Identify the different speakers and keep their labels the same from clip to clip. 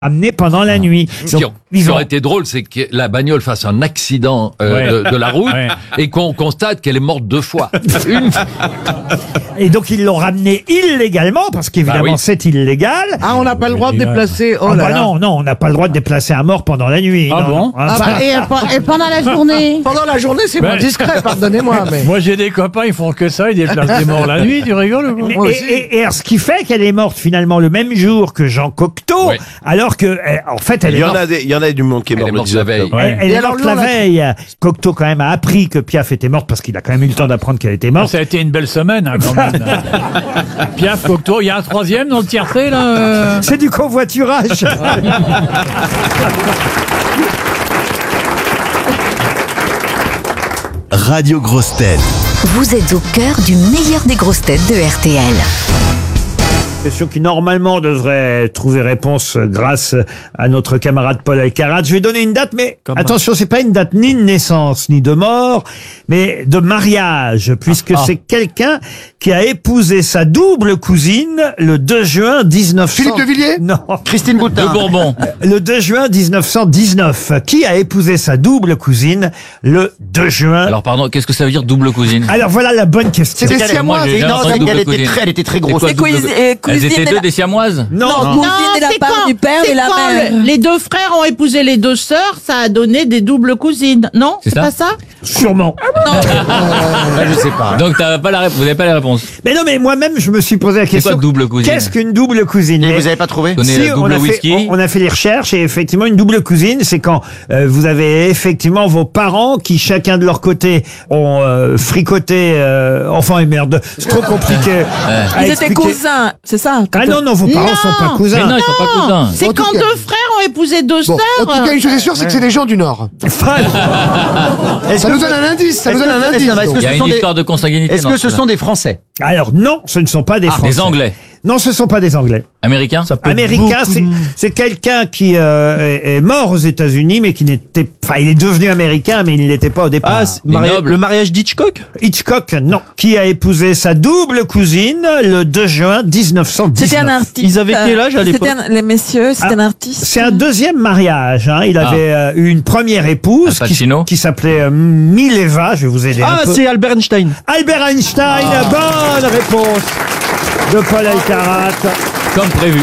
Speaker 1: amenée pendant la nuit.
Speaker 2: Ce qui aurait été drôle, c'est que la bagnole fasse un accident de la route et qu'on constate qu'elle est morte 2 fois.
Speaker 1: Et donc ils l'ont ramenée illégalement, parce qu'évidemment c'est illégal.
Speaker 3: Ah, on n'a pas le droit de déplacer. Oh là là.
Speaker 1: Non, on n'a pas le droit de déplacer un mort pendant la nuit.
Speaker 4: Ah
Speaker 1: non,
Speaker 4: bon
Speaker 1: non.
Speaker 5: Et pendant la journée?
Speaker 3: Pendant la journée, c'est moins discret, pardonnez-moi. Mais...
Speaker 4: Moi, j'ai des copains, ils font que ça, ils déplacent des morts la nuit, tu rigoles ou quoi?
Speaker 1: Et alors, ce qui fait qu'elle est morte finalement le même jour que Jean Cocteau, alors que, en fait, elle est morte.
Speaker 6: Il y en a du monde qui est mort le 19
Speaker 2: la veille.
Speaker 6: octobre.
Speaker 1: Elle est morte la veille. Cocteau quand même a appris que Piaf était morte parce qu'il a quand même eu le temps d'apprendre qu'elle était morte.
Speaker 4: Ça a été une belle semaine, hein, quand même. Piaf, Cocteau, il y a un troisième dans le tiercé, là
Speaker 1: C'est du covoiturage.
Speaker 7: Radio Grosses Têtes.
Speaker 8: Vous êtes au cœur du meilleur des grosses têtes de RTL.
Speaker 1: Question qui normalement devrait trouver réponse grâce à notre camarade Paul Alcarat. Je vais donner une date, mais attention, c'est pas une date ni de naissance ni de mort, mais de mariage, puisque c'est quelqu'un qui a épousé sa double cousine le 2 juin 1900.
Speaker 3: Philippe de Villiers?
Speaker 1: Non.
Speaker 3: Christine Boutin.
Speaker 4: De Bourbon.
Speaker 1: Le 2 juin 1919. Qui a épousé sa double cousine le 2 juin?
Speaker 9: Alors pardon, qu'est-ce que ça veut dire double cousine?
Speaker 1: Alors voilà la bonne question.
Speaker 3: C'est des Siamoises.
Speaker 9: Elle était très grosse. Elles étaient deux des Siamoises?
Speaker 1: Non.
Speaker 5: Cousine de la part du père et la mère.
Speaker 10: Les deux frères ont épousé les deux sœurs, ça a donné des doubles cousines. Non, c'est pas ça?
Speaker 1: Sûrement.
Speaker 9: Je sais pas. Donc vous n'avez pas la réponse.
Speaker 1: Mais non, mais moi-même, je me suis posé la question.
Speaker 9: C'est quoi double cousine?
Speaker 1: Qu'est-ce qu'une double cousine?
Speaker 9: Et vous avez pas trouvé?
Speaker 1: Si, on a fait les recherches et effectivement, une double cousine, c'est quand vous avez effectivement vos parents qui, chacun de leur côté, ont fricoté enfant et merde. C'est trop compliqué.
Speaker 5: Ils étaient cousins, c'est ça?
Speaker 1: Ah non, vos parents sont pas cousins.
Speaker 9: Mais non, ils sont pas cousins.
Speaker 10: C'est quand deux frères ont épousé deux sœurs.
Speaker 3: En tout cas, une chose est sûre, c'est que c'est des gens du Nord. Ça nous donne un indice.
Speaker 9: Il y a une histoire de consanguinité.
Speaker 11: Est-ce que ce sont des Français?
Speaker 1: Alors non, ce ne sont pas des Français.
Speaker 9: Des Anglais?
Speaker 1: Non, ce ne sont pas des Anglais.
Speaker 9: Américains?
Speaker 1: Américain, c'est quelqu'un qui est mort aux États-Unis, mais qui n'était, enfin, il est devenu américain, mais il ne l'était pas au départ.
Speaker 11: Le mariage d'Hitchcock?
Speaker 1: Hitchcock, non. Qui a épousé sa double cousine le 2 juin 1919.
Speaker 5: C'était un artiste.
Speaker 11: Ils avaient quel âge à l'époque?
Speaker 5: Les messieurs, c'était un artiste.
Speaker 1: C'est un deuxième mariage. Hein. Il avait eu une première épouse qui s'appelait Mileva. Je vais vous aider un peu.
Speaker 11: C'est Albert Einstein.
Speaker 1: Albert Einstein, bonne réponse de Paul Alcarat.
Speaker 9: Comme prévu.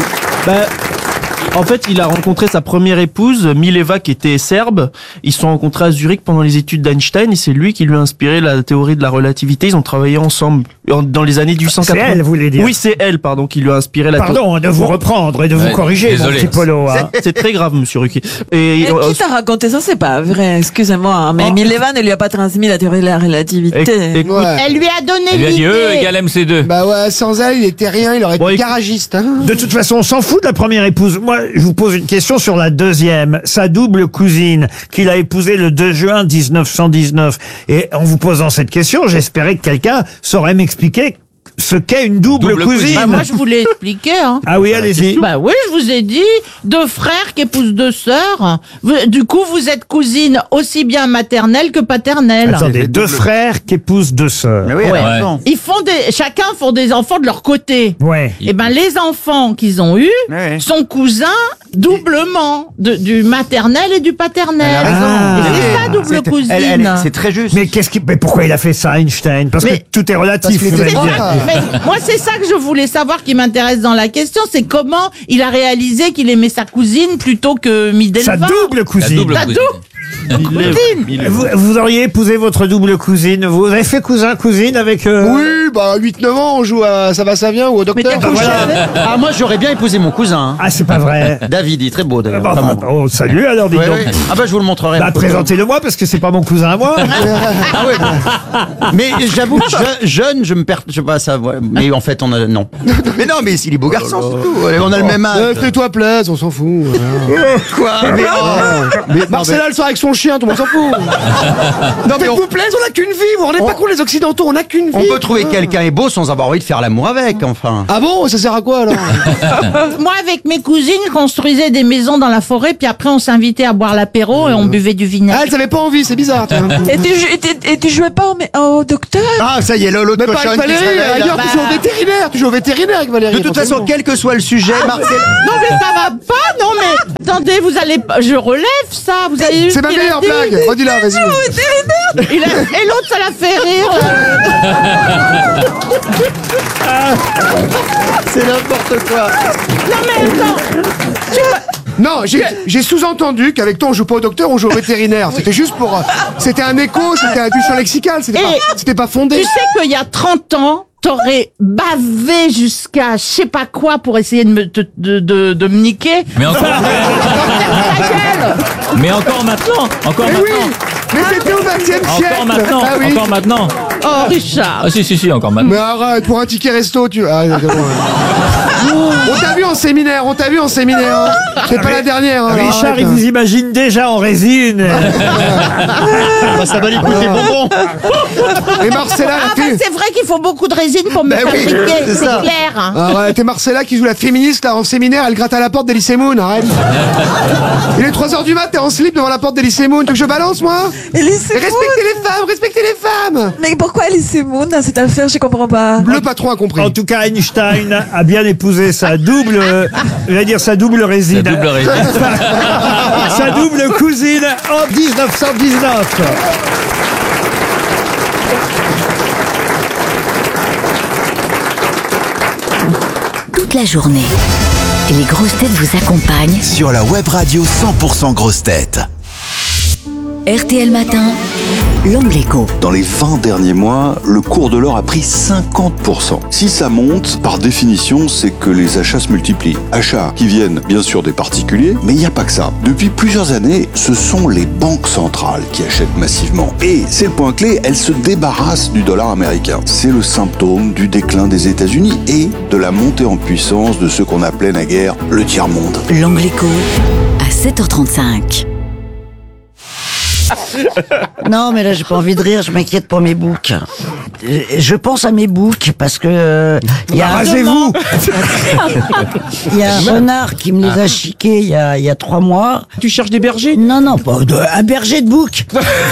Speaker 11: En fait, il a rencontré sa première épouse, Mileva, qui était serbe. Ils se sont rencontrés à Zurich pendant les études d'Einstein et c'est lui qui lui a inspiré la théorie de la relativité. Ils ont travaillé ensemble dans les années 1880.
Speaker 1: C'est elle, vous voulez dire?
Speaker 11: Oui, c'est elle, pardon, qui lui a inspiré la théorie.
Speaker 1: Pardon de vous reprendre et de vous corriger, mon petit Polo. Hein.
Speaker 11: C'est très grave, monsieur Ruquier.
Speaker 5: Et qui t'a raconté ça? C'est pas vrai, excusez-moi. Mais Mileva ne lui a pas transmis la théorie de la relativité.
Speaker 10: Elle lui a donné
Speaker 9: Elle lui a dit
Speaker 10: l'idée.
Speaker 9: E égale MC2.
Speaker 3: Bah ouais, sans elle, il était rien, il aurait été garagiste. Hein.
Speaker 1: De toute façon, on s'en fout de la première épouse. Moi, je vous pose une question sur la deuxième. Sa double cousine, qu'il a épousée le 2 juin 1919. Et en vous posant cette question, j'espérais que quelqu'un saurait m'expliquer ce qu'est une double cousine.
Speaker 10: Bah, moi, je vous l'ai expliqué. Hein.
Speaker 1: Ah oui, allez-y.
Speaker 10: Bah oui, je vous ai dit, deux frères qui épousent deux sœurs. Du coup, vous êtes cousine aussi bien maternelle que paternelle.
Speaker 1: Attendez, deux frères qui épousent deux sœurs.
Speaker 11: Mais oui,
Speaker 10: Ils font chacun font des enfants de leur côté.
Speaker 1: Ouais.
Speaker 10: Et ben, les enfants qu'ils ont eus sont cousins doublement du maternel et du paternel. Et c'est ça, double cousine.
Speaker 11: c'est très juste.
Speaker 1: Mais pourquoi il a fait ça, Einstein? Parce que tout est relatif. Vous allez dire.
Speaker 10: Mais moi, c'est ça que je voulais savoir, qui m'intéresse dans la question, c'est comment il a réalisé qu'il aimait sa cousine plutôt que Midelva.
Speaker 1: Sa double cousine.
Speaker 10: Sa double cousine.
Speaker 1: Vous auriez épousé votre double cousine. Vous avez fait cousin-cousine avec...
Speaker 3: Oui, 8-9 ans, on joue à Ça va, ça vient ou au Docteur.
Speaker 11: Ah, moi, j'aurais bien épousé mon cousin.
Speaker 1: Ah, c'est pas vrai.
Speaker 11: David, il est très beau, d'ailleurs.
Speaker 1: Oh, salut, alors, dites donc.
Speaker 11: Ah je vous le montrerai.
Speaker 1: Présentez-le-moi, parce que c'est pas mon cousin à moi.
Speaker 11: Ah ouais. Mais j'avoue, jeune, je me perds, je sais pas ça. Mais en fait, non.
Speaker 6: Mais non, mais il est beau garçon, c'est tout. On a le même âge.
Speaker 3: Fais-toi plaisir, on s'en fout.
Speaker 6: Quoi?
Speaker 3: Marcella, elle sort avec son chien, tout le monde s'en fout. Non, mais faites-vous plaisir, on n'a qu'une vie. Vous vous rendez pas compte, les Occidentaux, on n'a qu'une vie.
Speaker 6: On peut trouver quelqu'un est beau sans avoir envie de faire l'amour avec, enfin.
Speaker 3: Ah bon, ça sert à quoi alors?
Speaker 10: Moi, avec mes cousines, je construisais des maisons dans la forêt, puis après, on s'invitait à boire l'apéro et on buvait du vinaigre.
Speaker 3: Ah, elle avait pas envie, c'est bizarre.
Speaker 5: Et tu jouais pas au docteur?
Speaker 6: Ah, ça y est, l'autre
Speaker 3: Mais pas avec
Speaker 6: cochonne qui se
Speaker 3: Valérie,
Speaker 6: réveille,
Speaker 3: ailleurs,
Speaker 6: là.
Speaker 3: tu joues au vétérinaire. Tu joues au vétérinaire avec Valérie.
Speaker 6: De toute façon, quel que soit le sujet, Marcel...
Speaker 10: Non, mais ça va pas, non, mais attendez, vous allez pas. Je relève ça, vous avez eu.
Speaker 3: C'est ma meilleure blague. Redis-la, vas-y.
Speaker 10: Et l'autre, ça l'a fait rire.
Speaker 6: C'est n'importe quoi.
Speaker 10: Non, mais attends.
Speaker 3: Non, j'ai sous-entendu qu'avec toi, on joue pas au docteur, on joue au vétérinaire. C'était juste pour... C'était un écho, c'était un champ lexical, c'était pas fondé.
Speaker 10: Tu sais qu'il y a 30 ans, t'aurais bavé jusqu'à je sais pas quoi pour essayer de me niquer.
Speaker 4: Mais encore maintenant.
Speaker 3: Oui, mais c'était au 20e siècle.
Speaker 4: Encore maintenant.
Speaker 3: Ah oui.
Speaker 4: Encore maintenant.
Speaker 10: Oh, Richard.
Speaker 4: Ah si, encore maintenant.
Speaker 3: Mais arrête, pour un ticket resto, tu... Ah, on t'a vu en séminaire, hein. C'est pas la dernière. Hein,
Speaker 1: Richard,
Speaker 3: arrête,
Speaker 1: il vous imagine déjà en résine.
Speaker 6: Ça va lui coûter bonbon.
Speaker 3: Et Marcella,
Speaker 10: Ah, bah, c'est vrai qu'il faut beaucoup de résine pour me
Speaker 6: Ben
Speaker 10: faire
Speaker 6: oui,
Speaker 10: niquer,
Speaker 6: c'est
Speaker 10: c'est
Speaker 6: ça.
Speaker 10: clair. Hein.
Speaker 3: arrête, et Marcella qui joue la féministe là en séminaire, elle gratte à la porte d'Elysée Moon, arrête. Il est 3h du mat, t'es en slip devant la porte d'Elysée Moon, tu veux que je balance moi?
Speaker 5: Elise
Speaker 3: Et respectez les femmes.
Speaker 5: Mais pourquoi Elise Moon dans cette affaire? Je comprends pas.
Speaker 3: Le patron a compris.
Speaker 1: En tout cas, Einstein a bien épousé sa double résine.
Speaker 4: Sa double résine.
Speaker 1: Sa double cousine en 1919.
Speaker 8: Toute la journée, les grosses têtes vous accompagnent
Speaker 7: sur la web radio 100% grosses têtes.
Speaker 8: RTL Matin, l'angle écho.
Speaker 12: Dans les 20 derniers mois, le cours de l'or a pris 50%. Si ça monte, par définition, c'est que les achats se multiplient. Achats qui viennent bien sûr des particuliers, mais il n'y a pas que ça. Depuis plusieurs années, ce sont les banques centrales qui achètent massivement. Et c'est le point clé, elles se débarrassent du dollar américain. C'est le symptôme du déclin des États-Unis et de la montée en puissance de ce qu'on appelait naguère le tiers-monde.
Speaker 8: L'angle écho à 7h35.
Speaker 9: Non, mais là, j'ai pas envie de rire, je m'inquiète pour mes boucs. Je pense à mes boucs parce que...
Speaker 1: Rasez-vous.
Speaker 9: Il y a un renard qui me les a chiqués il y a 3 mois.
Speaker 11: Tu cherches des bergers?
Speaker 9: Non, pas un berger de boucs.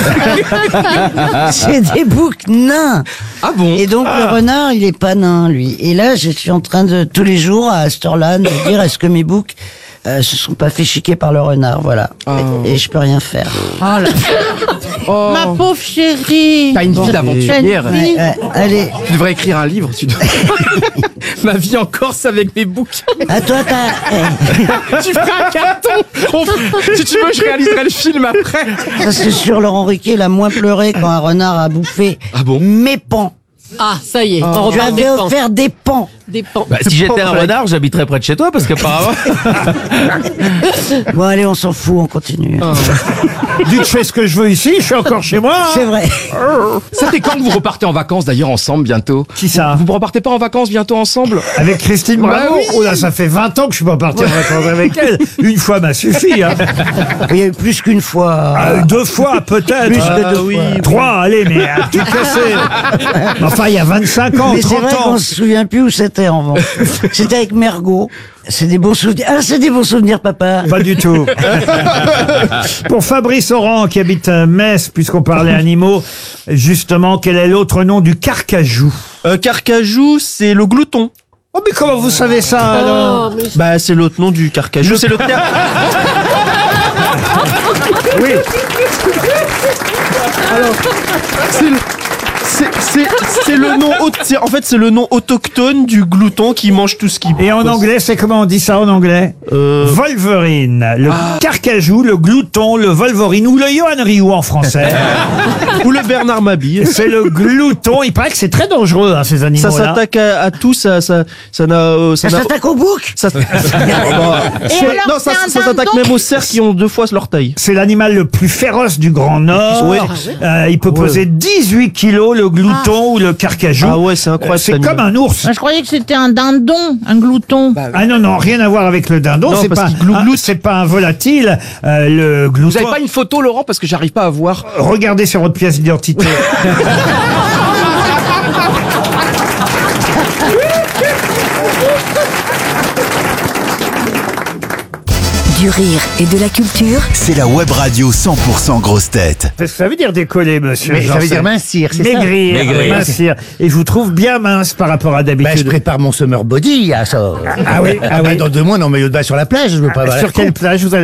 Speaker 9: C'est des boucs nains.
Speaker 11: Ah bon?
Speaker 9: Et donc, le renard, il est pas nain, lui. Et là, je suis en train de, tous les jours, à cette heure-là, de me dire, est-ce que mes boucs se sont pas fait chiquer par le renard, voilà. Et je peux rien faire.
Speaker 10: Oh là. Oh. Ma pauvre chérie.
Speaker 11: T'as une vie d'aventurière.
Speaker 9: Allez.
Speaker 11: Tu devrais écrire un livre. Ma vie en Corse avec mes boucs.
Speaker 9: À toi, t'as...
Speaker 11: Tu feras un carton. Si tu veux, je réaliserai le film après.
Speaker 9: Ça, c'est sûr, Laurent Ruquier, il a moins pleuré quand un renard a bouffé mes pans.
Speaker 13: Ah, ça y est. On
Speaker 9: Tu
Speaker 13: reparle des
Speaker 9: avais
Speaker 13: pans.
Speaker 9: offert des pans.
Speaker 13: Des pans.
Speaker 11: Bah, si j'étais un renard, j'habiterais près de chez toi parce qu'apparemment.
Speaker 9: Bon, allez, on s'en fout, on continue.
Speaker 1: Dites, je fais ce que je veux ici, je suis encore chez moi.
Speaker 9: C'est vrai.
Speaker 11: Ça fait quand que vous repartez en vacances d'ailleurs ensemble bientôt?
Speaker 1: Qui ça?
Speaker 11: Vous repartez pas en vacances bientôt ensemble?
Speaker 1: Avec Christine Bravo?
Speaker 11: oui.
Speaker 1: Oh là, ça fait 20 ans que je suis pas parti en vacances avec elle. Une fois m'a suffi. Hein.
Speaker 9: Il y a eu plus qu'une fois.
Speaker 1: 2 fois peut-être.
Speaker 9: Plus que 2 fois.
Speaker 1: 3, allez, mais à tout casser. Enfin, il y a 25 ans,
Speaker 9: Mais c'est
Speaker 1: 30
Speaker 9: vrai
Speaker 1: ans.
Speaker 9: qu'on se souvient plus où c'était en revanche. C'était avec Mergot. C'est des bons souvenirs. Ah, c'est des bons souvenirs, papa.
Speaker 1: Pas du tout. Pour Fabrice Oran, qui habite Metz, puisqu'on parlait animaux, justement, quel est l'autre nom du carcajou?
Speaker 11: Carcajou, c'est le glouton.
Speaker 1: Oh, mais comment vous savez ça, alors?
Speaker 11: Bah, c'est l'autre nom du carcajou. C'est le terme.
Speaker 1: Oui.
Speaker 11: Alors, c'est le nom, en fait, c'est le nom autochtone du glouton qui mange tout ce qui.
Speaker 1: Et en anglais, c'est comment on dit ça en anglais? Wolverine. Le carcajou, le glouton, le Wolverine, ou le Johan Rioux en français.
Speaker 11: Ou le Bernard Mabille.
Speaker 1: C'est le glouton. Il paraît que c'est très dangereux, hein, ces animaux-là.
Speaker 11: Ça s'attaque à tout, ça
Speaker 9: s'attaque au bouc.
Speaker 11: Ça s'attaque même aux cerfs qui ont 2 fois leur taille.
Speaker 1: C'est l'animal le plus féroce du Grand Nord.
Speaker 11: Ouais.
Speaker 1: Il peut peser 18 kilos, le glouton ou le carcajou.
Speaker 11: Ah ouais, c'est incroyable.
Speaker 1: C'est comme un ours.
Speaker 10: Je croyais que c'était un dindon, un glouton.
Speaker 1: Ah non, rien à voir avec le dindon.
Speaker 11: Non,
Speaker 1: C'est
Speaker 11: parce
Speaker 1: pas,
Speaker 11: qu'il glougloute.
Speaker 1: c'est pas un volatile. Le glouton.
Speaker 11: Vous avez pas une photo, Laurent, parce que j'arrive pas à voir.
Speaker 1: Regardez sur votre pièce d'identité.
Speaker 8: Du rire et de la culture.
Speaker 7: C'est la web radio 100% grosses têtes.
Speaker 1: Qu'est-ce que ça veut dire décoller, monsieur
Speaker 13: Mais ça veut
Speaker 1: Janssen?
Speaker 13: dire mincir, c'est ça?
Speaker 1: Maigrir, mincir. Et je vous trouve bien mince par rapport à
Speaker 13: Bah, je
Speaker 1: d'habitude.
Speaker 13: prépare mon summer body à ça.
Speaker 1: Ah oui, ah oui.
Speaker 13: Dans 2 mois, on est en maillot de bain sur la plage, je veux pas.
Speaker 1: Sur quelle plage vous allez